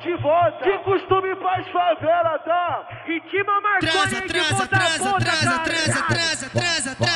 de volta. De costume faz favela, tá? Ritmo Marconi de ponta a ponta, cara. Transa.